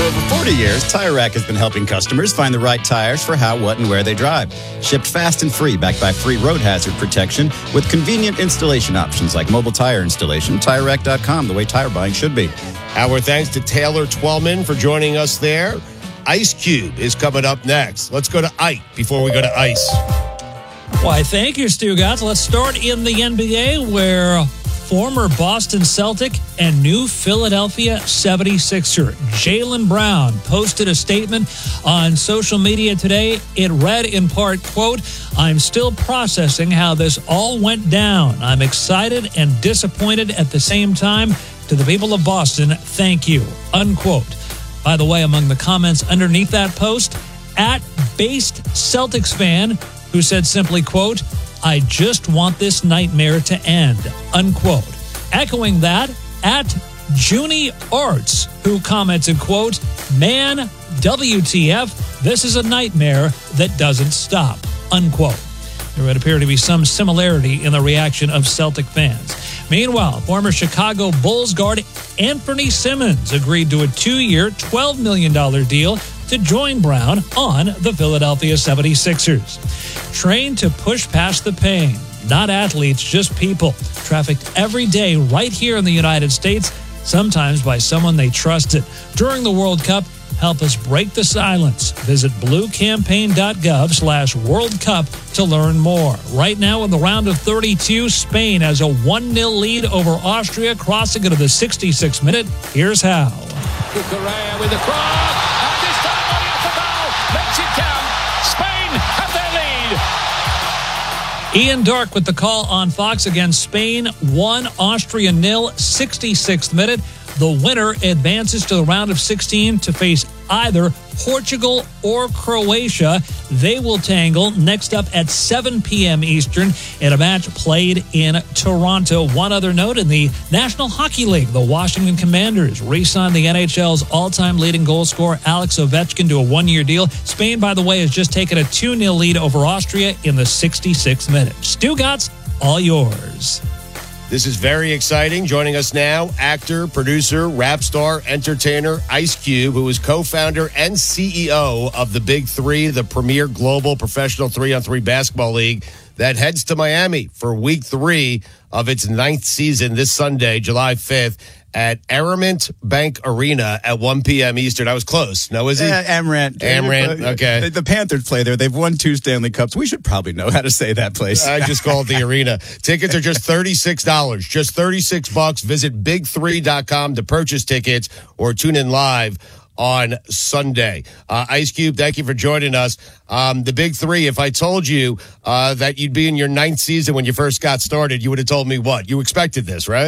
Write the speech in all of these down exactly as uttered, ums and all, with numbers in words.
over forty years, Tire Rack has been helping customers find the right tires for how, what, and where they drive. Shipped fast and free, backed by free road hazard protection with convenient installation options like mobile tire installation. Tire Rack dot com, the way tire buying should be. Our thanks to Taylor Twellman for joining us there. Ice Cube is coming up next. Let's go to Ike before we go to Ice. Why, thank you, Stugotz. Let's start in the N B A, where former Boston Celtic and new Philadelphia seventy-sixer Jaylen Brown posted a statement on social media today. It read in part, quote, "I'm still processing how this all went down. I'm excited and disappointed at the same time. To the people of Boston, thank you," unquote. By the way, among the comments underneath that post, at Based Celtics fan, who said simply, quote, "I just want this nightmare to end," unquote. Echoing that, at Junie Arts, who commented, quote, "Man, W T F, this is a nightmare that doesn't stop," unquote. There would appear to be some similarity in the reaction of Celtic fans. Meanwhile, former Chicago Bulls guard Anthony Simmons agreed to a two-year, twelve million dollars deal to join Brown on the Philadelphia seventy-sixers. Trained to push past the pain. Not athletes, just people. Trafficked every day right here in the United States, sometimes by someone they trusted. During the World Cup, help us break the silence. Visit bluecampaign.gov slash World Cup to learn more. Right now in the round of thirty-two, Spain has a one nil lead over Austria, crossing into the sixty-sixth minute. Here's how. Correa with the cross, and this time only off the ball, makes it count. Spain have their lead. Ian Dark with the call on Fox. Again, Spain one, Austria nil, sixty-sixth minute. The winner advances to the round of sixteen to face either Portugal or Croatia. They will tangle next up at seven p.m. Eastern in a match played in Toronto. One other note, in the National Hockey League, the Washington Commanders re-signed the N H L's all-time leading goal scorer Alex Ovechkin to a one-year deal. Spain, by the way, has just taken a two nil lead over Austria in the sixty-sixth minute. Stugotz, all yours. This is very exciting. Joining us now, actor, producer, rap star, entertainer, Ice Cube, who is co-founder and C E O of the Big Three, the premier global professional three-on-three basketball league that heads to Miami for week three of its ninth season this Sunday, July fifth, at Amerant Bank Arena at one p.m. Eastern. I was close. No, is he? Uh, Amerant. Amerant, okay. The, the Panthers play there. They've won two Stanley Cups. We should probably know how to say that place. I just called the arena. Tickets are just thirty-six dollars. Just thirty-six bucks. Visit big three dot com to purchase tickets or tune in live on Sunday. Uh, Ice Cube, thank you for joining us. Um, the Big Three, if I told you uh, that you'd be in your ninth season when you first got started, you would have told me what? You expected this, right?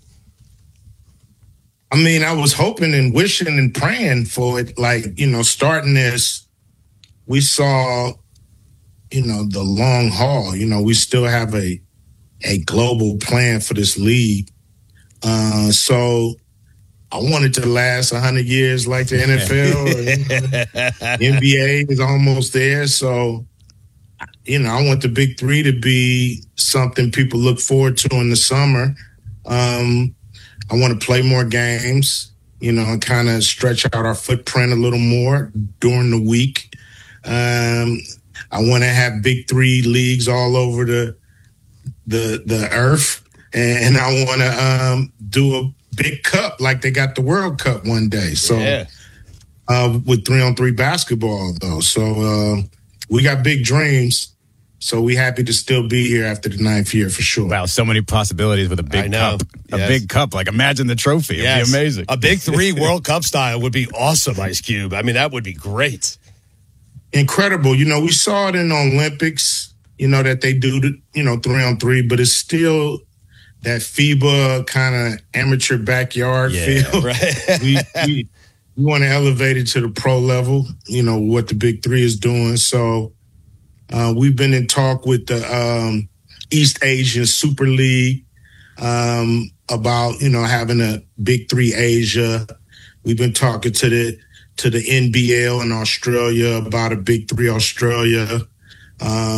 I mean, I was hoping and wishing and praying for it. Like, you know, starting this, we saw, you know, the long haul. You know, we still have a a global plan for this league. Uh, so I want it to last one hundred years like the N F L. Or, you know, N B A is almost there. So, you know, I want the Big Three to be something people look forward to in the summer. Um I want to play more games, you know, and kind of stretch out our footprint a little more during the week. Um, I want to have Big Three leagues all over the the the earth, and I want to um, do a big cup like they got the World Cup one day. So, yeah. uh, with three on three basketball though, so uh, we got big dreams. So we happy to still be here after the ninth year for sure. Wow, so many possibilities with a big cup. A yes. big cup. Like, imagine the trophy. It'd yes. be amazing. A Big Three World Cup style would be awesome, Ice Cube. I mean, that would be great. Incredible. You know, we saw it in the Olympics, you know, that they do, the, you know, three on three, but it's still that FIBA kind of amateur backyard yeah, feel. Right. we we, we want to elevate it to the pro level, you know, what the Big Three is doing. So, Uh, we've been in talk with the um, East Asian Super League um, about, you know, having a Big Three Asia. We've been talking to the to the N B L in Australia about a Big Three Australia. Um,